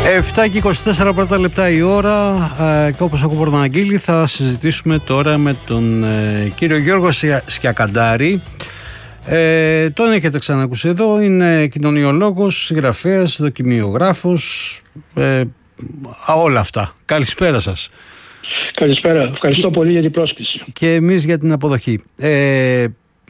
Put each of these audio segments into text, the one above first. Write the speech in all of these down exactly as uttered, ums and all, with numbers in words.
επτά και είκοσι τέσσερα πρώτα λεπτά η ώρα ε, και όπως έχω προαναγγείλει θα συζητήσουμε τώρα με τον ε, κύριο Γιώργο Σκιακαντάρη. Ε, τον έχετε ξανακούσει εδώ, είναι κοινωνιολόγος, συγγραφέας, δοκιμιογράφος, ε, α, όλα αυτά. Καλησπέρα σας. Καλησπέρα, ευχαριστώ και, πολύ για την πρόσκληση. Και εμείς για την αποδοχή. Ε,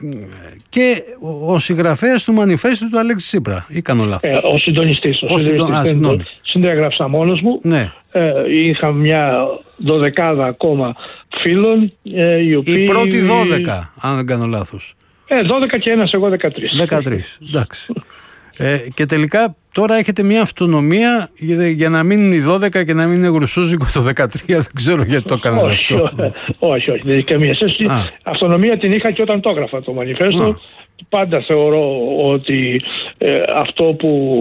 και ο συγγραφέας του μανιφέστου του Αλέξη Τσίπρα, ή κάνω λάθος? Ε, ο συντονιστής. Ο, ο συντονιστής. Συνδιαγράψα μόνος μου. Ναι. Ε, είχα μια δωδεκάδα ακόμα φίλων. Ε, οι οποίοι... Η πρώτη δώδεκα, αν δεν κάνω λάθος. Ε, δώδεκα και ένας, εγώ δεκατρείς. δεκατρείς, εντάξει. Ε, και τελικά τώρα έχετε μια αυτονομία για, για να μείνουν οι δώδεκα και να μην είναι γρουσούζικο το δεκατρία. Δεν ξέρω γιατί το έκανα αυτό. Όχι, όχι, δεν έχει καμία σχέση. Αυτονομία την είχα και όταν το έγραφα το μανιφέστο. Α. Πάντα θεωρώ ότι ε, αυτό που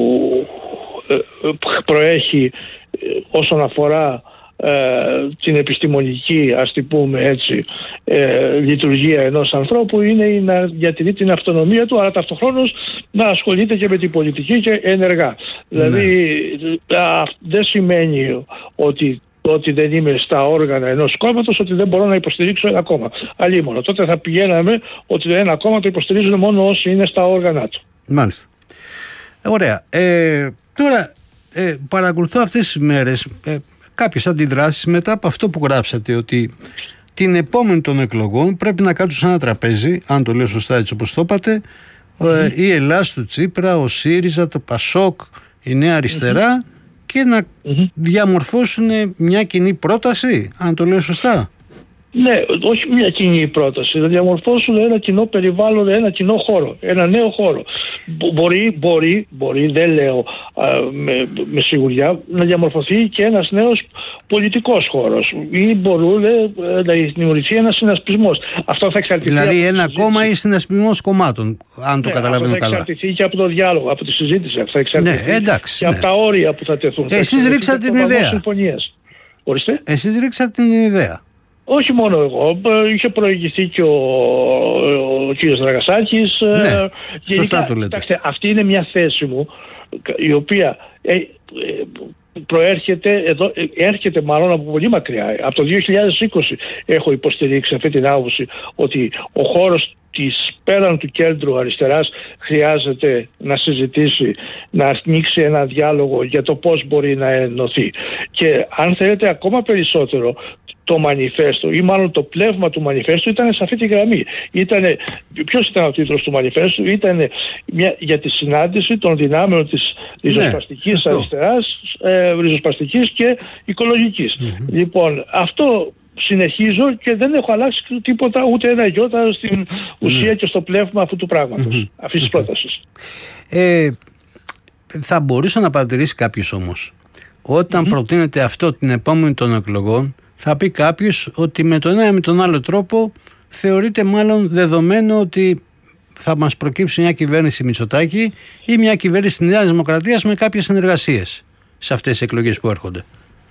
ε, προέχει ε, όσον αφορά Ε, την επιστημονική, ας την πούμε έτσι, ε, λειτουργία ενός ανθρώπου είναι να διατηρεί την αυτονομία του, αλλά ταυτοχρόνως να ασχολείται και με την πολιτική και ενεργά. Ναι. Δηλαδή α, δεν σημαίνει ότι ότι δεν είμαι στα όργανα ενός κόμματος, ότι δεν μπορώ να υποστηρίξω ένα κόμμα. Αλλήμονο. Τότε θα πηγαίναμε ότι ένα κόμμα το υποστηρίζουν μόνο όσοι είναι στα όργανα του. Μάλιστα. Ωραία. Ε, τώρα ε, παρακολουθώ αυτές τις μέρες ε, κάποιες αντιδράσεις μετά από αυτό που γράψατε, ότι την επόμενη των εκλογών πρέπει να κάτσουν σε ένα τραπέζι, αν το λέω σωστά έτσι όπως το είπατε, mm-hmm. η Ελλάς του Τσίπρα, ο ΣΥΡΙΖΑ, το ΠΑΣΟΚ, η Νέα Αριστερά mm-hmm. και να mm-hmm. διαμορφώσουν μια κοινή πρόταση, αν το λέω σωστά. Ναι, όχι μια κοινή πρόταση. Να διαμορφώσουν ένα κοινό περιβάλλον, ένα κοινό χώρο, ένα νέο χώρο. Μπορεί, μπορεί, μπορεί δεν λέω α, με, με σιγουριά, να διαμορφωθεί και ένας νέος πολιτικός χώρος. Ή μπορούν να δημιουργηθεί ένας συνασπισμός. Αυτό θα εξαρτηθεί. Δηλαδή ένα κόμμα ή συνασπισμός κομμάτων, αν το ναι, καταλαβαίνω καλά. Θα εξαρτηθεί και από το διάλογο, από τη συζήτηση. Θα εξαρτηθεί ναι, εντάξει, και ναι. από τα όρια που θα τεθούν. Εσείς ρίξατε την ιδέα. Ορίστε. Εσείς ρίξατε την ιδέα. Όχι μόνο εγώ, είχε προηγηθεί και ο, ο κ. Δραγασάκης. Ναι, σωστά το λέτε. Κοιτάξτε, αυτή είναι μια θέση μου, η οποία ε, ε, προέρχεται, εδώ, έρχεται μάλλον από πολύ μακριά. Από το δύο χιλιάδες είκοσι έχω υποστηρίξει αυτή την άποψη ότι ο χώρος της πέραν του κέντρου αριστεράς χρειάζεται να συζητήσει, να ανοίξει ένα διάλογο για το πώς μπορεί να ενωθεί. Και αν θέλετε ακόμα περισσότερο, το μανιφέστο ή μάλλον το πλεύμα του μανιφέστου ήταν σε αυτή τη γραμμή. Ήτανε, ποιος ήταν ο τίτλος του μανιφέστου? Ήταν μια, για τη συνάντηση των δυνάμεων της ριζοσπαστικής ναι, αριστεράς, ε, ριζοσπαστικής και οικολογικής. Mm-hmm. Λοιπόν, αυτό συνεχίζω και δεν έχω αλλάξει τίποτα, ούτε ένα γιώτα στην ουσία mm-hmm. και στο πλεύμα αυτού του πράγματος, mm-hmm. αυτής της πρότασης. Ε, θα μπορούσε να παρατηρήσει κάποιος όμως, όταν mm-hmm. προτείνεται αυτό την επόμενη των εκλογών, θα πει κάποιος ότι με τον ένα ή με τον άλλο τρόπο θεωρείται μάλλον δεδομένο ότι θα μας προκύψει μια κυβέρνηση Μητσοτάκη ή μια κυβέρνηση της Νέας Δημοκρατίας με κάποιες συνεργασίες σε αυτές τις εκλογές που έρχονται.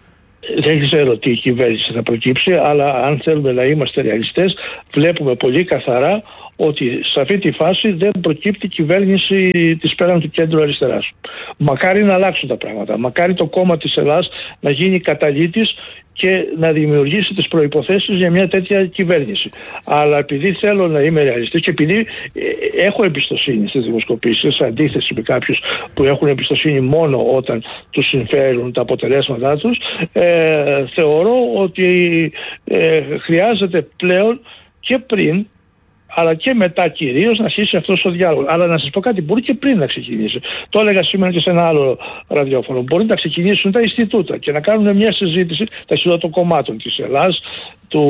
Δεν ξέρω τι κυβέρνηση θα προκύψει, αλλά αν θέλουμε να είμαστε ρεαλιστές, βλέπουμε πολύ καθαρά ότι σε αυτή τη φάση δεν προκύπτει κυβέρνηση της πέραν του κέντρου αριστεράς. Μακάρι να αλλάξουν τα πράγματα. Μακάρι το κόμμα της Ελλάς να γίνει καταλύτης και να δημιουργήσει τις προϋποθέσεις για μια τέτοια κυβέρνηση. Αλλά επειδή θέλω να είμαι ρεαλιστής και επειδή έχω εμπιστοσύνη στις δημοσκοπήσεις, σε αντίθεση με κάποιους που έχουν εμπιστοσύνη μόνο όταν τους συμφέρουν τα αποτελέσματά τους, ε, θεωρώ ότι ε, χρειάζεται πλέον και πριν, αλλά και μετά κυρίως να αρχίσει αυτός ο διάλογος. Αλλά να σας πω κάτι, μπορεί και πριν να ξεκινήσει. Το έλεγα σήμερα και σε ένα άλλο ραδιόφωνο. Μπορεί να ξεκινήσουν τα Ινστιτούτα και να κάνουν μια συζήτηση, τα Ινστιτούτα των κομμάτων της Ελλάς, του,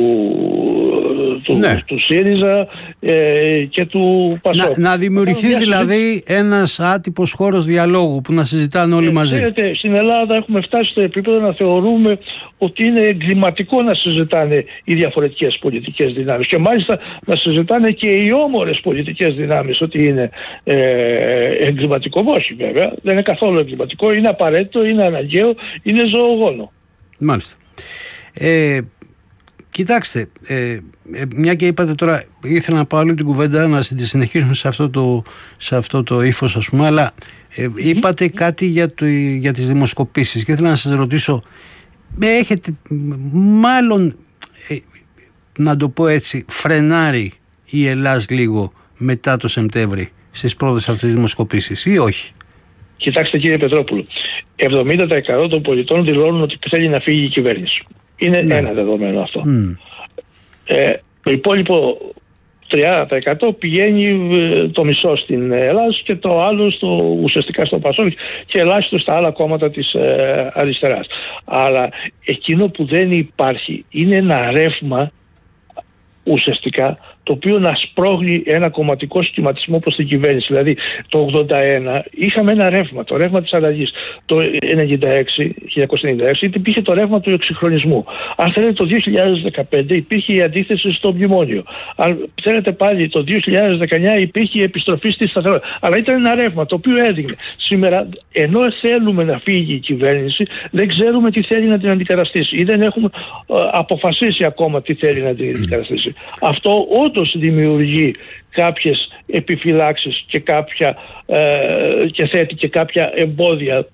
του, ναι. του ΣΥΡΙΖΑ ε, και του ΠΑΣΟΚ. Να, να δημιουργηθεί να δηλαδή συζήτηση. Ένας άτυπος χώρος διαλόγου που να συζητάνε όλοι ε, μαζί. Ξέρετε, στην Ελλάδα έχουμε φτάσει στο επίπεδο να θεωρούμε ότι είναι εγκληματικό να συζητάνε οι διαφορετικές πολιτικές δυνάμεις και μάλιστα να συζητάνε και οι όμορες πολιτικές δυνάμεις ότι είναι ε, εγκληματικό. Όχι βέβαια, δεν είναι καθόλου εγκληματικό, είναι απαραίτητο, είναι αναγκαίο, είναι ζωογόνο. Μάλιστα. Ε, Κοιτάξτε, ε, ε, μια και είπατε τώρα, ήθελα να πάω άλλη την κουβέντα, να τη συνεχίσουμε σε αυτό το, σε αυτό το ύφος, ας πούμε, αλλά ε, είπατε κάτι για, το, για τις δημοσκοπήσεις και ήθελα να σας ρωτήσω, έχετε μάλλον, ε, να το πω έτσι, φρενάρει η Ελλάς λίγο μετά το Σεπτέμβρη στις πρώτες αυτές δημοσκοπήσεις ή όχι? Κοιτάξτε κύριε Πετρόπουλο, εβδομήντα τοις εκατό των πολιτών δηλώνουν ότι θέλει να φύγει η κυβέρνηση. Είναι ναι. ένα δεδομένο αυτό. Mm. Ε, το υπόλοιπο τριάντα τοις εκατό πηγαίνει το μισό στην Ελλάδα και το άλλο στο, ουσιαστικά στο ΠΑΣΟΚ και ελάχιστο στα άλλα κόμματα της ε, αριστεράς. Αλλά εκείνο που δεν υπάρχει είναι ένα ρεύμα ουσιαστικά το οποίο να σπρώχνει ένα κομματικό σχηματισμό προς την κυβέρνηση. Δηλαδή το ογδόντα ένα είχαμε ένα ρεύμα, το ρεύμα της αλλαγής. Το ενενήντα έξι, χίλια εννιακόσια ενενήντα έξι υπήρχε το ρεύμα του εξυγχρονισμού. Αν θέλετε το δύο χιλιάδες δεκαπέντε υπήρχε η αντίθεση στο μνημόνιο. Αν θέλετε πάλι το δύο χιλιάδες δεκαεννιά υπήρχε η επιστροφή στη σταθερότητα. Αλλά ήταν ένα ρεύμα το οποίο έδειχνε. Σήμερα, ενώ θέλουμε να φύγει η κυβέρνηση, δεν ξέρουμε τι θέλει να την αντικαταστήσει ή δεν έχουμε ε, αποφασίσει ακόμα τι θέλει να την αντικαταστήσει. Αυτό όντως δημιουργεί κάποιες επιφυλάξεις και, κάποια, ε, και θέτει και κάποια εμπόδια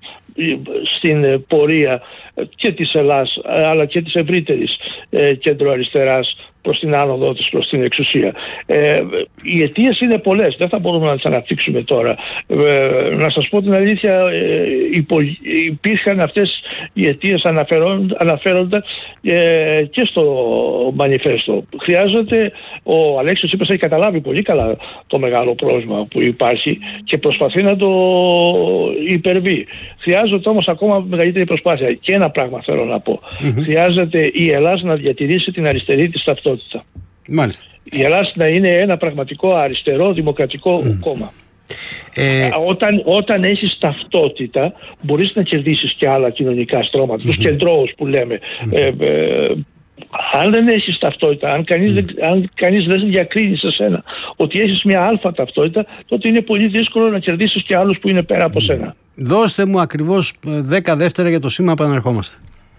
στην πορεία και της Ελλάς αλλά και της ευρύτερης ε, κεντροαριστεράς προς την άνοδο της, προς την εξουσία. Ε, οι αιτίες είναι πολλές, δεν θα μπορούμε να τις αναπτύξουμε τώρα. Ε, να σας πω την αλήθεια, ε, υπο, υπήρχαν αυτές οι αιτίες αναφέρονται ε, και στο μανιφέστο. Χρειάζεται, ο Αλέξης Τσίπρας έχει καταλάβει πολύ καλά το μεγάλο πρόβλημα που υπάρχει και προσπαθεί να το υπερβεί. Χρειάζεται όμως ακόμα μεγαλύτερη προσπάθεια. Και ένα πράγμα θέλω να πω. Mm-hmm. Χρειάζεται η Ελλάδα να διατηρήσει την αριστερή της ταυτότητα. Μάλιστα. Η Ελλάδα να είναι ένα πραγματικό αριστερό δημοκρατικό mm. κόμμα. Ε... Όταν, όταν έχεις ταυτότητα μπορείς να κερδίσεις και άλλα κοινωνικά στρώματα, mm-hmm. τους κεντρώους που λέμε. Mm-hmm. Ε, ε, αν δεν έχεις ταυτότητα, αν κανείς, mm. δεν, αν κανείς δεν διακρίνει σε σένα ότι έχεις μια αλφα ταυτότητα, τότε είναι πολύ δύσκολο να κερδίσεις και άλλους που είναι πέρα από σένα. Δώστε μου ακριβώς δέκα δεύτερα για το σήμα, επαναρχόμαστε.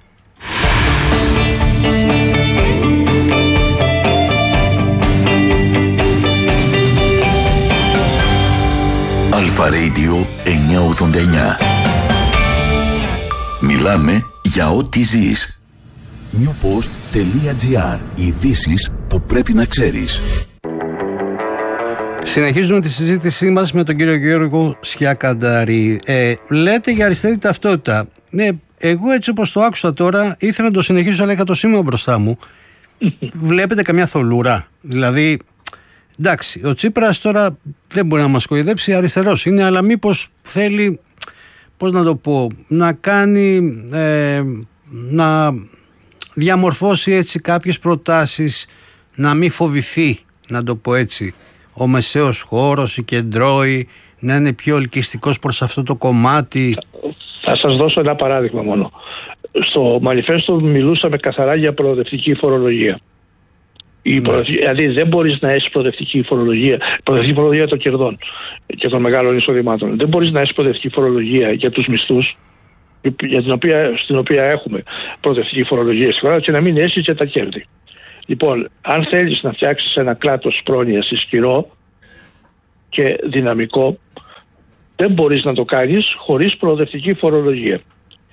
Αλφα Radio εννιακόσια ογδόντα εννιά. Μιλάμε για ό,τι ζεις. newpost.gr. Ειδήσεις που πρέπει να ξέρεις. Συνεχίζουμε τη συζήτησή μας με τον κύριο Γιώργο Σιακαντάρη. Ε, λέτε για αριστερή ταυτότητα. Ναι, εγώ έτσι όπως το άκουσα τώρα ήθελα να το συνεχίσω, αλλά είχα το σήμα μπροστά μου. Βλέπετε καμιά θολούρα? Δηλαδή, εντάξει, ο Τσίπρας τώρα δεν μπορεί να μας κοροϊδέψει, αριστερός είναι, αλλά μήπως θέλει, πώς να το πω, να κάνει, ε, να διαμορφώσει έτσι κάποιες προτάσεις, να μην φοβηθεί, να το πω έτσι, ο μεσαίος χώρος, οι κεντρώοι, να είναι πιο ελκυστικός προς αυτό το κομμάτι. Θα σας δώσω ένα παράδειγμα μόνο. Στο μανιφέστο μιλούσαμε καθαρά για προοδευτική φορολογία. Η mm. Δηλαδή δεν μπορείς να έχεις προοδευτική φορολογία, προοδευτική φορολογία των κερδών και των μεγάλων εισοδημάτων. Δεν μπορείς να έχεις προοδευτική φορολογία για τους μισθούς, για την οποία, στην οποία έχουμε προοδευτική φορολογία στη χώρα, και να μην έχεις και τα κέρδη. Λοιπόν, αν θέλεις να φτιάξεις ένα κράτος πρόνοιας ισχυρό και δυναμικό, δεν μπορείς να το κάνεις χωρίς προοδευτική φορολογία.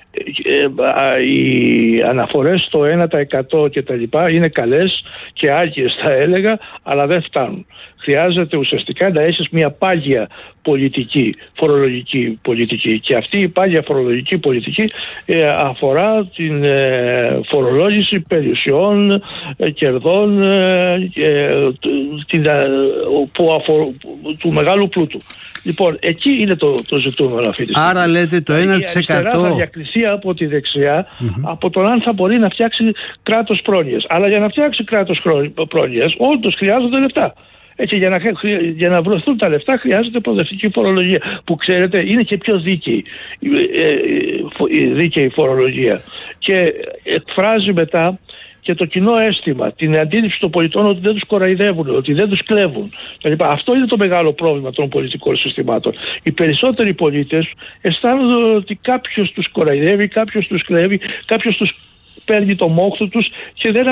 Οι αναφορές στο ένα τοις εκατό και τα λοιπά είναι καλές και άγιες θα έλεγα, αλλά δεν φτάνουν. Χρειάζεται ουσιαστικά να έχεις μια πάγια πολιτική, φορολογική πολιτική, και αυτή η πάγια φορολογική πολιτική ε, αφορά την ε, φορολόγηση περιουσιών, ε, κερδών ε, ε, την, ε, που αφορ, του μεγάλου πλούτου. Λοιπόν, εκεί είναι το, το ζητούμενο αυτή τη στιγμή. Άρα λέτε το ένα τοις εκατό. Η αριστερά θα διακριθεί από τη δεξιά mm-hmm. από τον αν θα μπορεί να φτιάξει κράτος πρόνοιας. Αλλά για να φτιάξει κράτος πρόνοιας όντως χρειάζονται λεφτά. Έτσι, για να, για να βρεθούν τα λεφτά χρειάζεται προοδευτική φορολογία, που ξέρετε είναι και πιο δίκαιη η δίκαιη φορολογία, και εκφράζει μετά και το κοινό αίσθημα, την αντίληψη των πολιτών ότι δεν τους κοραϊδεύουν, ότι δεν τους κλέβουν. Αυτό είναι το μεγάλο πρόβλημα των πολιτικών συστημάτων. Οι περισσότεροι πολίτες αισθάνονται ότι κάποιος τους κοραϊδεύει, κάποιος τους κλέβει, κάποιος τους παίρνει το μόχθο τους και δεν,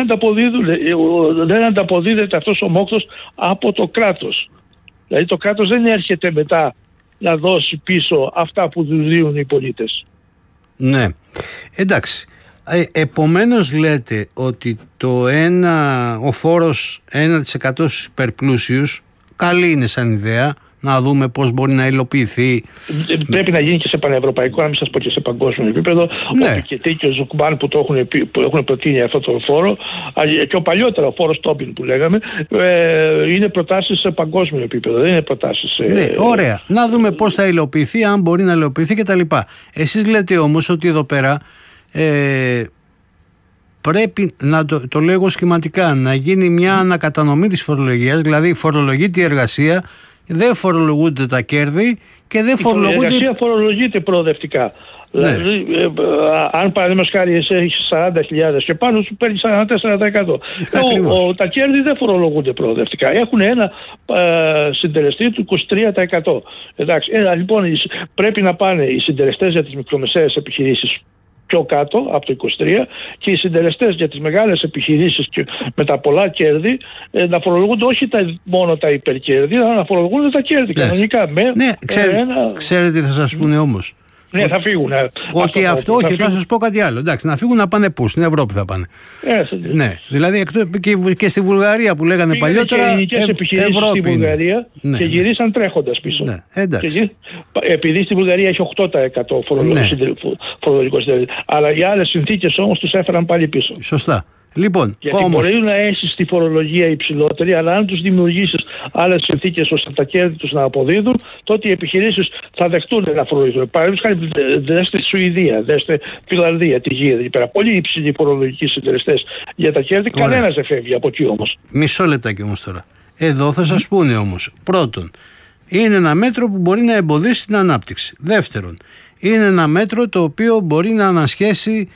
δεν ανταποδίδεται αυτός ο μόχθος από το κράτος. Δηλαδή το κράτος δεν έρχεται μετά να δώσει πίσω αυτά που του δίνουν οι πολίτες. Ναι, εντάξει. Ε, επομένως λέτε ότι το ένα, ο φόρος ένα τοις εκατό στους υπερπλούσιους καλή είναι σαν ιδέα, να δούμε πώς μπορεί να υλοποιηθεί. Πρέπει να γίνει και σε πανευρωπαϊκό, να μην σας πω και σε παγκόσμιο επίπεδο. Ναι. Ο Πικετή και ο Ζουκμπάν που, το έχουν, που έχουν προτείνει αυτό το φόρο, και ο παλιότερο φόρος Τόμπιν που λέγαμε, ε, είναι προτάσεις σε παγκόσμιο επίπεδο, δεν είναι προτάσεις σε... Ναι, ωραία. Να δούμε πώς θα υλοποιηθεί, αν μπορεί να υλοποιηθεί κτλ. Εσείς λέτε όμως ότι εδώ πέρα ε, πρέπει να το, το λέγω σχηματικά, να γίνει μια ανακατανομή της φορολογίας, δηλαδή φορολογείται η εργασία, δεν φορολογούνται τα κέρδη και δεν φορολογούνται... Η εργασία φορολογείται προοδευτικά. Ναι. Δηλαδή, ε, αν παραδείγματος χάρη εσύ έχεις σαράντα χιλιάδες και πάνω σου παίρνει σαράντα τέσσερα τοις εκατό. Ο, ο, τα κέρδη δεν φορολογούνται προοδευτικά. Έχουν ένα ε, συντελεστή του είκοσι τρία τοις εκατό. Εντάξει, ε, λοιπόν, πρέπει να πάνε οι συντελεστές για τις μικρομεσαίες επιχειρήσεις πιο κάτω από το είκοσι τρία και οι συντελεστές για τις μεγάλες επιχειρήσεις και με τα πολλά κέρδη ε, να φορολογούνται όχι τα, μόνο τα υπερκέρδη, αλλά να φορολογούνται τα κέρδη yes. κανονικά. Με, ναι, ξέρετε, ένα... ξέρετε τι θα σας πούνε όμως. Ναι, θα φύγουν. Ότι αυτό, αυτό όχι, θα, θα σας πω κάτι άλλο. Εντάξει, να φύγουν να πάνε πού, στην Ευρώπη θα πάνε. Yeah, ναι, δηλαδή και, και στη Βουλγαρία που λέγανε πήγανε παλιότερα. Και ελληνικές ε, επιχειρήσεις στη Βουλγαρία ναι, και γυρίσαν τρέχοντας πίσω. Ναι, εντάξει. Και, επειδή στη Βουλγαρία έχει οκτώ τοις εκατό φορολογικό συντελεστή. Αλλά οι άλλες συνθήκες όμως τους έφεραν πάλι πίσω. Σωστά. Λοιπόν, γιατί όμως... μπορεί να έχεις τη φορολογία υψηλότερη, αλλά αν τους δημιουργήσεις άλλες συνθήκες ώστε τα κέρδη τους να αποδίδουν, τότε οι επιχειρήσεις θα δεχτούν να φορολογηθούν. Παραδείγματος χάρη, δέστε Σουηδία, δέστε Φιλανδία, τη γύρω εκεί πέρα. Πολύ υψηλοί φορολογικοί συντελεστές για τα κέρδη, κανένας δεν φεύγει από εκεί όμως. Μισό λεπτάκι όμως τώρα. Εδώ θα σας πούνε όμως, πρώτον, είναι ένα μέτρο που μπορεί να εμποδίσει την ανάπτυξη. Δεύτερον, είναι ένα μέτρο το οποίο μπορεί να ανασχέσει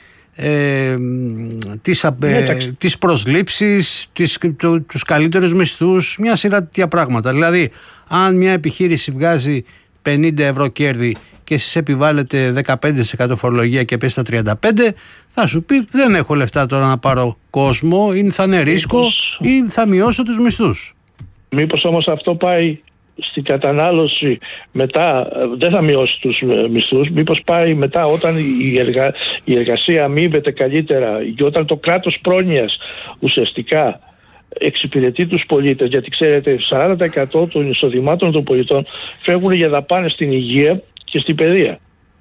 Ε, τις, ε, τις προσλήψεις, τις, το, τους καλύτερους μισθούς, μια σειρά τέτοια πράγματα. Δηλαδή, αν μια επιχείρηση βγάζει πενήντα ευρώ κέρδη και εσείς επιβάλλετε δεκαπέντε τοις εκατό φορολογία και πέσει στα τριάντα πέντε τοις εκατό, θα σου πει δεν έχω λεφτά τώρα να πάρω κόσμο, ή θα είναι ρίσκο μήπως... ή θα μειώσω τους μισθούς. Μήπως όμως αυτό πάει στην κατανάλωση μετά, δεν θα μειώσει τους μισθούς, μήπως πάει μετά όταν η, εργα, η εργασία αμείβεται καλύτερα και όταν το κράτος πρόνοιας ουσιαστικά εξυπηρετεί τους πολίτες, γιατί ξέρετε σαράντα τοις εκατό των εισοδημάτων των πολιτών φεύγουν για δαπάνες στην υγεία και στην παιδεία,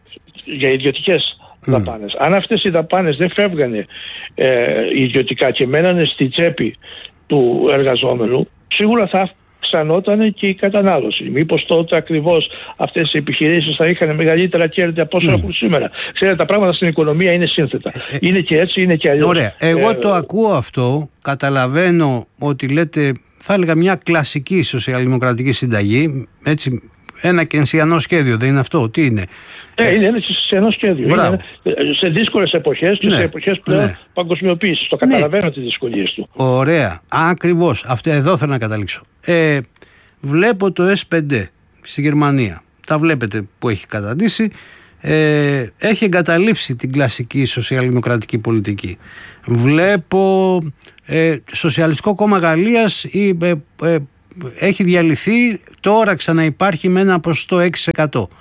για ιδιωτικές mm. δαπάνες. Αν αυτές οι δαπάνες δεν φεύγανε ε, ιδιωτικά και μένανε στη τσέπη του εργαζόμενου, σίγουρα θα ξανόταν και η κατανάλωση. Μήπως τότε ακριβώς αυτές οι επιχειρήσεις θα είχαν μεγαλύτερα κέρδη από όσο mm. έχουν σήμερα. Ξέρετε, τα πράγματα στην οικονομία είναι σύνθετα. Ε, είναι και έτσι, είναι και αλλιώς. Ωραία. Εγώ ε, το ακούω αυτό, καταλαβαίνω ότι λέτε, θα έλεγα μια κλασική σοσιαλδημοκρατική συνταγή, έτσι, ένα κενσιανό σχέδιο, δεν είναι αυτό, τι είναι? Ε, είναι ένα κενσιανό σχέδιο. Είναι σε δύσκολες εποχές και ναι, σε εποχές πλέον ναι. παγκοσμιοποίησης. Το καταλαβαίνω ναι. τις δυσκολίες του. Ωραία. Ακριβώς. Αυτό εδώ θέλω να καταλήξω. Ε, βλέπω το ες πέντε στη Γερμανία. Τα βλέπετε που έχει καταντήσει. Ε, έχει εγκαταλείψει την κλασική σοσιαλδημοκρατική πολιτική. Βλέπω ε, Σοσιαλιστικό Κόμμα Γαλλίας ή, ε, ε, έχει διαλυθεί, τώρα ξαναυπάρχει με ένα ποσοστό έξι τοις εκατό.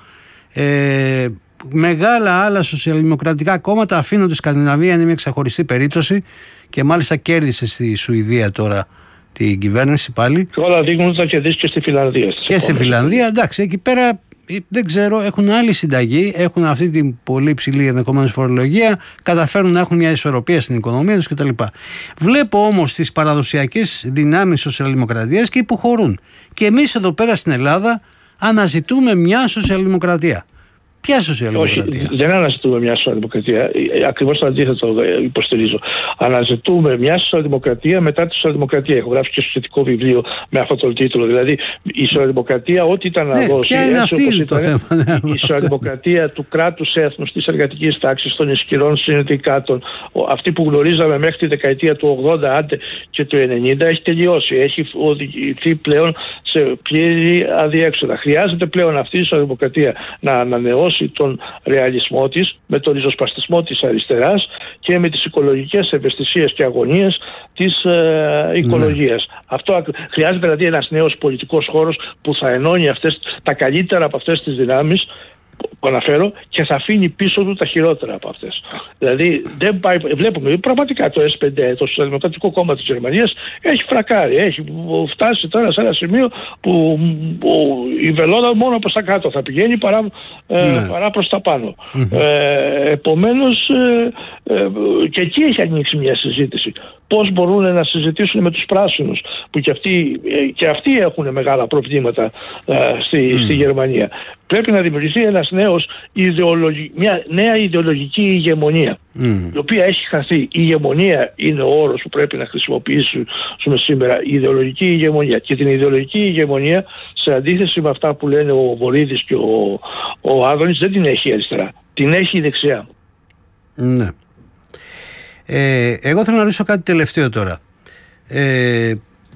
Ε, μεγάλα άλλα σοσιαλδημοκρατικά κόμματα αφήνονται. Σκανδιναβία είναι μια ξεχωριστή περίπτωση και μάλιστα κέρδισε στη Σουηδία τώρα την κυβέρνηση πάλι. Και όλα δείχνουν ότι θα κερδίσει και στη Φιλανδία. Και στη Φιλανδία, εντάξει, εκεί πέρα δεν ξέρω, έχουν άλλη συνταγή, έχουν αυτή την πολύ υψηλή ενδεχομένως φορολογία, καταφέρουν να έχουν μια ισορροπία στην οικονομία τους κτλ. Βλέπω όμως τις παραδοσιακές δυνάμεις σοσιαλδημοκρατίας και υποχωρούν. Και εμείς εδώ πέρα στην Ελλάδα αναζητούμε μια σοσιαλδημοκρατία. Ποια σοσιαλδημοκρατία? Όχι, δεν αναζητούμε μια σοσιαλδημοκρατία. Ακριβώς το αντίθετο υποστηρίζω. Αναζητούμε μια σοσιαλδημοκρατία μετά τη σοσιαλδημοκρατία. Έχω γράψει και στο σχετικό βιβλίο με αυτόν τον τίτλο. Δηλαδή η σοσιαλδημοκρατία, ό,τι ήταν να ναι, δώσει. Ποια είναι αυτή ήταν, το θέμα, ναι, η σοσιαλδημοκρατία του κράτους έθνους, της εργατικής τάξης, των ισχυρών συνδικάτων, αυτή που γνωρίζαμε μέχρι τη δεκαετία του ογδόντα άντε και του ενενήντα, έχει τελειώσει. Έχει οδηγηθεί πλέον σε πλήρη αδιέξοδα. Χρειάζεται πλέον αυτή η σοσιαλδημοκρατία να ανανεώσει ενώσει τον ρεαλισμό της με τον ριζοσπαστισμό της αριστεράς και με τις οικολογικές ευαισθησίες και αγωνίες της ε, οικολογίας. Ναι. Αυτό χρειάζεται δηλαδή ένας νέος πολιτικός χώρος που θα ενώνει αυτές, τα καλύτερα από αυτές τις δυνάμεις που αναφέρω και θα αφήνει πίσω του τα χειρότερα από αυτές. Δηλαδή δεν πάει, βλέπουμε πραγματικά το ες πέντε, το Σοσιαλδημοκρατικό Κόμμα της Γερμανίας έχει φρακάρει, έχει φτάσει τώρα σε ένα σημείο που, που η βελόνα μόνο προς τα κάτω θα πηγαίνει παρά, ναι. ε, παρά προς τα πάνω. Mm-hmm. Ε, επομένως ε, ε, και εκεί έχει ανοίξει μια συζήτηση. Πώς μπορούν να συζητήσουν με τους πράσινους που και αυτοί, και αυτοί έχουν μεγάλα προβλήματα ε, στη, mm. στη Γερμανία. Πρέπει να δημιουργηθεί ένας νέος ιδεολογι... μια νέα ιδεολογική ηγεμονία mm. η οποία έχει χαθεί. Η ηγεμονία είναι ο όρος που πρέπει να χρησιμοποιήσουμε σήμερα. Η ιδεολογική ηγεμονία. Και την ιδεολογική ηγεμονία, σε αντίθεση με αυτά που λένε ο Βορίδης και ο, ο Άδωνης, δεν την έχει η αριστερά. Την έχει η δεξιά. Ναι. Ε, εγώ θέλω να ρωτήσω κάτι τελευταίο τώρα. Ε,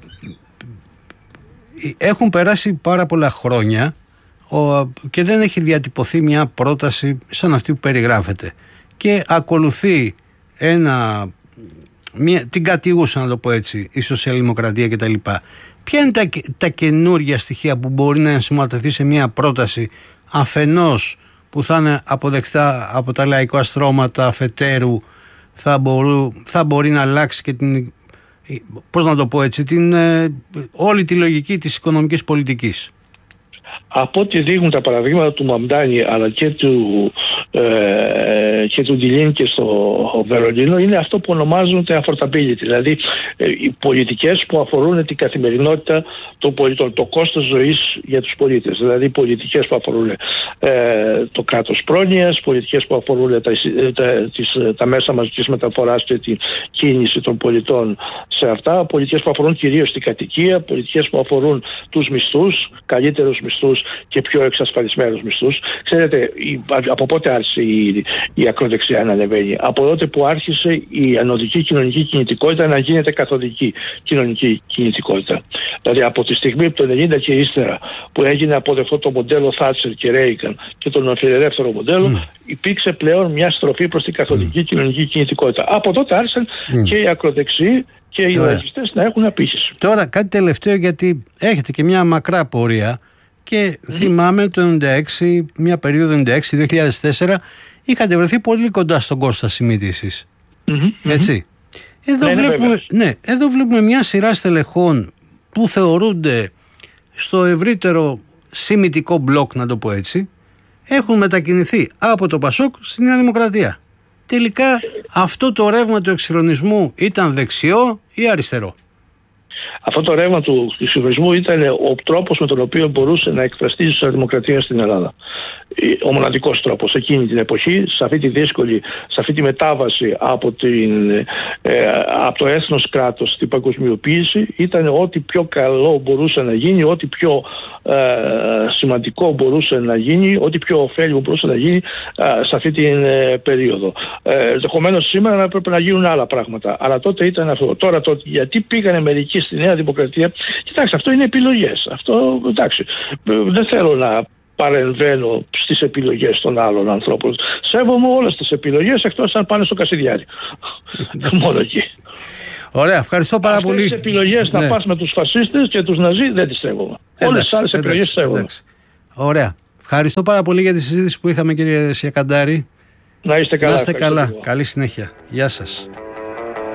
έχουν περάσει πάρα πολλά χρόνια ο, και δεν έχει διατυπωθεί μια πρόταση σαν αυτή που περιγράφεται και ακολουθεί ένα, μια, την κατηγούσα, να το πω έτσι, η σοσιαλδημοκρατία κτλ. Ποια είναι τα, τα καινούργια στοιχεία που μπορεί να ενσωματωθεί σε μια πρόταση, αφενός που θα είναι αποδεκτά από τα λαϊκά στρώματα, αφετέρου θα, μπορού, θα μπορεί να αλλάξει και την, πώς να το πω έτσι, την, όλη τη λογική της οικονομικής πολιτικής? Από ό,τι δείχνουν τα παραδείγματα του Μαμντάνη αλλά και του, ε, και του Ντιλίν και στο Βερολίνο, είναι αυτό που ονομάζονται affordability, δηλαδή ε, οι πολιτικές που αφορούν την καθημερινότητα των πολιτών, το κόστος ζωής για τους πολίτες, δηλαδή πολιτικές που αφορούν ε, το κράτος πρόνοιας, πολιτικές που αφορούν τα, τα, τις, τα μέσα μαζικής μεταφοράς και την κίνηση των πολιτών σε αυτά, πολιτικές που αφορούν κυρίως την κατοικία, πολιτικές που αφορούν τους μισθούς, καλύτερους μισθούς και πιο εξασφαλισμένους μισθούς. Ξέρετε, από πότε άρχισε η, η ακροδεξιά να ανεβαίνει? Από τότε που άρχισε η ανωδική κοινωνική κινητικότητα να γίνεται καθοδική κοινωνική κινητικότητα. Δηλαδή από τη στιγμή από το ενενήντα και ύστερα που έγινε αποδεκτό το μοντέλο Θάτσερ και Ρέικαν και το νεοφιλελεύθερο μοντέλο, mm. υπήρξε πλέον μια στροφή προς την καθοδική mm. κοινωνική κινητικότητα. Από τότε άρχισαν mm. και οι ακροδεξιοί και οι λαϊκιστές να έχουν απήχηση. Τώρα κάτι τελευταίο, γιατί έχετε και μια μακρά πορεία και mm. θυμάμαι το ενενήντα έξι, μια περίοδο ενενήντα έξι με δύο χιλιάδες τέσσερα, είχατε βρεθεί πολύ κοντά στον Κώστα Σιμίτη εσείς. Mm-hmm. Έτσι. Εδώ, ναι, βλέπουμε, ναι, εδώ βλέπουμε μια σειρά στελεχών που θεωρούνται στο ευρύτερο σημιτικό μπλοκ, να το πω έτσι, έχουν μετακινηθεί από το Πασόκ στη Νέα Δημοκρατία. Τελικά αυτό το ρεύμα του εξυγχρονισμού ήταν δεξιό ή αριστερό? Αυτό το ρεύμα του εξυγχρονισμού ήταν ο τρόπος με τον οποίο μπορούσε να εκφραστεί η σοσιαλδημοκρατία στην Ελλάδα. Ο μοναδικός τρόπος εκείνη την εποχή, σε αυτή τη δύσκολη, σε αυτή τη μετάβαση από, την, ε, από το έθνος κράτος στην παγκοσμιοποίηση, ήταν ό,τι πιο καλό μπορούσε να γίνει, ό,τι πιο ε, σημαντικό μπορούσε να γίνει, ό,τι πιο ωφέλιμο μπορούσε να γίνει ε, σε αυτή την ε, περίοδο. Ε, Ενδεχομένως σήμερα να πρέπει να γίνουν άλλα πράγματα, αλλά τότε ήταν αυτό. Τώρα το γιατί πήγανε μερικοί στη Νέα Δημοκρατία, κοιτάξτε, αυτό είναι επιλογές. Αυτό, εντάξει, δεν θέλω να παρεμβαίνω στις επιλογές των άλλων ανθρώπων. Σέβομαι όλες τις επιλογές εκτός αν πάνε στο Κασιδιάρι. Μόνο εκεί. Ωραία, ευχαριστώ πάρα Αυτές πολύ. Τις επιλογές ναι. να πας με τους φασίστες και τους ναζί δεν τις σέβομαι. Όλες τις άλλες επιλογές σέβομαι. Ωραία. Ευχαριστώ πάρα πολύ για τη συζήτηση που είχαμε, κύριε Σιακαντάρη. Να είστε καλά. Να είστε καλά. Καλή συνέχεια. Γεια σας.